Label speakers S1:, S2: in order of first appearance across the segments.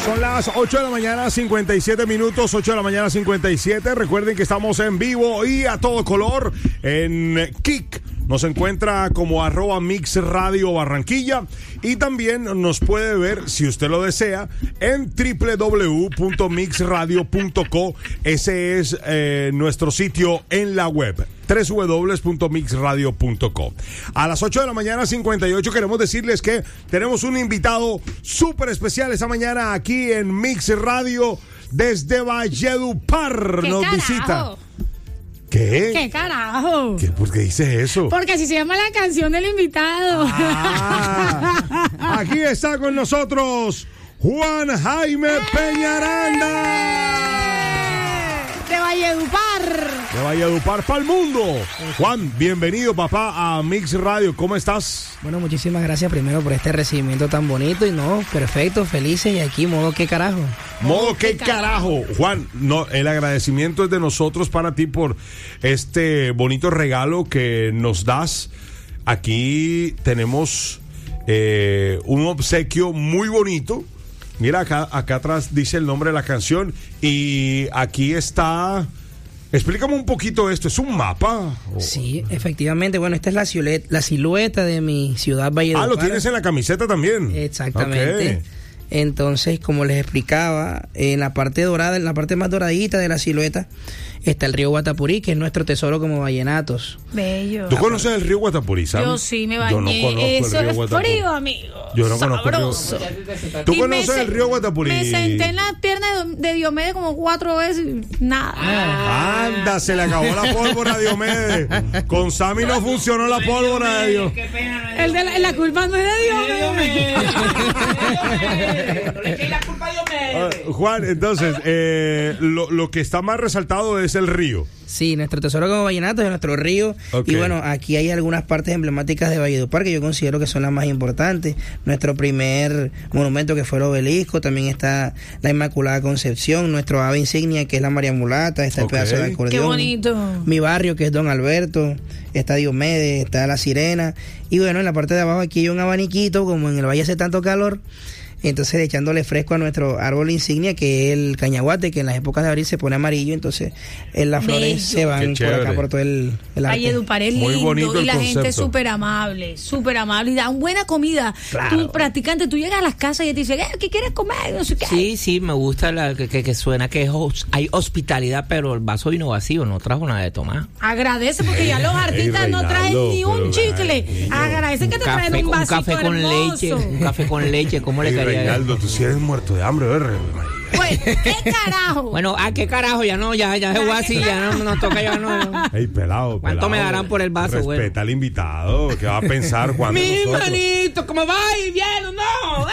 S1: Son las 8 de la mañana, 57 minutos, 8 de la mañana, 57. Recuerden que estamos en vivo y a todo color en Kik. Nos encuentra como @Mix Radio Barranquilla y también nos puede ver, si usted lo desea, en www.mixradio.co. Ese es nuestro sitio en la web, www.mixradio.co. A las 8 de la mañana, 58, queremos decirles que tenemos un invitado súper especial esta mañana aquí en Mix Radio desde Valledupar. Nos visita. ¿Qué?
S2: ¿Qué carajo?
S1: ¿Por qué dices eso?
S2: Porque así se llama la canción del invitado.
S1: Aquí está con nosotros Juan Jaime Peñaranda.
S2: De Valledupar.
S1: De Valledupar para el mundo. Juan, bienvenido, papá, a Mix Radio. ¿Cómo estás?
S3: Bueno, muchísimas gracias primero por este recibimiento tan bonito. Y no, perfecto, felices. Y aquí, modo qué carajo.
S1: Modo qué carajo. Juan, no, el agradecimiento es de nosotros para ti por este bonito regalo que nos das. Aquí tenemos un obsequio muy bonito. Mira, acá atrás dice el nombre de la canción y aquí está. Explícame un poquito esto. ¿Es un mapa?
S3: Sí, efectivamente. Bueno, esta es la silueta de mi ciudad Valledupar.
S1: Ah, lo tienes en la camiseta también.
S3: Exactamente. Okay. Entonces, como les explicaba, en la parte dorada, en la parte más doradita de la silueta, está el río Guatapurí, que es nuestro tesoro como vallenatos.
S2: Bello.
S1: ¿Tú conoces el río Guatapurí, ¿sabes?
S2: Yo sí me bañé.
S1: Yo no conozco
S2: eso
S1: el río
S2: es
S1: Guatapurí.
S2: frío, amigo.
S1: Yo no conozco el río. ¿Tú conoces el río Guatapurí?
S2: Me senté en las piernas de Diomedes como 4 veces y nada.
S1: Anda, se le acabó la pólvora a Diomedes. Con Sammy no funcionó la pólvora de Dios.
S2: Qué pena. La culpa no es de Diomedes.
S4: No le eché la culpa a Diomedes.
S1: Juan, entonces, lo que está más resaltado es el río.
S3: Sí, nuestro tesoro como vallenatos es nuestro río. Okay. Y bueno, aquí hay algunas partes emblemáticas de Valledupar que yo considero que son las más importantes. Nuestro primer monumento, que fue el obelisco. También está la Inmaculada Concepción. Nuestro ave insignia, que es la María Mulata. Está el pedazo de acordeón.
S2: ¡Qué bonito!
S3: Mi barrio, que es Don Alberto. Está Diomedes, está La Sirena. Y bueno, en la parte de abajo aquí hay un abaniquito, como en el valle hace tanto calor. Entonces, echándole fresco a nuestro árbol insignia, que es el cañaguate, que en las épocas de abril se pone amarillo. Entonces, las flores se van por acá, por todo el arte.
S2: Valledupar es
S1: muy
S2: lindo
S1: bonito
S2: y la
S1: concepto.
S2: gente es súper amable y dan buena comida.
S3: Claro.
S2: Tú, practicante, tú llegas a las casas y te dicen, ¿qué quieres comer? No sé qué.
S4: Sí, me gusta que suena que hay hospitalidad, pero el vaso vino vacío, no trajo nada de tomar.
S2: Agradece, porque ya los artistas no traen ni un chicle. Agradecen que te traen un vasito hermoso.
S4: Un café con leche, ¿cómo le caería?
S1: Reinaldo, tú sí eres muerto de hambre, ¿verdad?
S2: Pues, ¿qué carajo?
S4: Bueno, qué carajo, ya se fue así, ya no nos toca, ya no.
S1: Ey, pelado.
S4: ¿Cuánto me darán por el vaso, güey?
S1: Respeta al invitado, ¿qué va a pensar Juan?
S4: Mi manito, ¿cómo va? ¿Bien o no?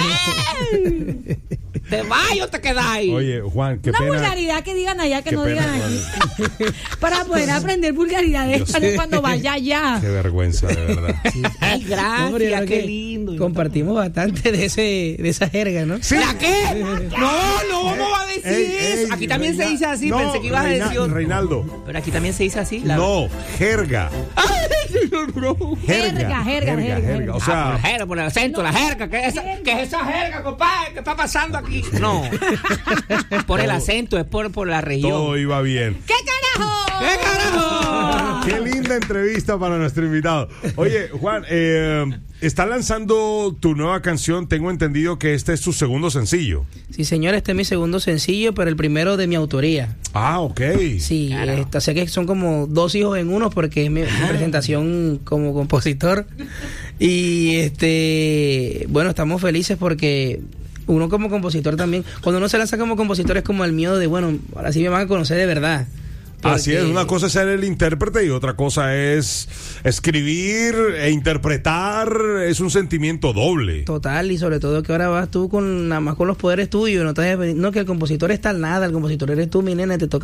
S4: ¿Te vas o te quedáis?
S1: Oye, Juan, qué
S2: una
S1: pena.
S2: Una vulgaridad que digan allá, que no
S1: pena,
S2: digan aquí. Para poder aprender vulgaridades cuando vaya allá.
S1: Qué vergüenza, de verdad.
S4: Sí. Ay, gracias, qué lindo.
S3: Compartimos bastante de esa jerga, ¿no?
S1: ¿Sí?
S4: ¿La qué? No vamos a decir eso. Aquí también se dice así, pensé que ibas a decir.
S1: Reinaldo.
S4: Pero aquí también se dice así.
S1: No, jerga.
S3: Jerga.
S1: O sea,
S4: por el acento, la jerga. ¿Qué es esa jerga, compadre? ¿Qué está pasando aquí? No. Por el acento, es por la región.
S1: Todo iba bien.
S2: ¿Qué carajo?
S4: ¿Qué carajo?
S1: Qué linda entrevista para nuestro invitado. Oye, Juan, está lanzando tu nueva canción. Tengo entendido que este es tu segundo sencillo.
S3: Sí, señor, este es mi segundo sencillo, pero el primero de mi autoría.
S1: Ah, ok.
S3: Sí, o sea que son como 2 hijos en uno, porque es mi presentación como compositor. Y bueno, estamos felices porque uno como compositor también, cuando uno se lanza como compositor, es como el miedo de, bueno, ahora sí me van a conocer de verdad.
S1: Así es, una cosa es ser el intérprete y otra cosa es escribir e interpretar. Es un sentimiento doble.
S3: Total, y sobre todo que ahora vas tú nada más con los poderes tuyos, no que el compositor es tal nada, el compositor eres tú, mi nena, te toca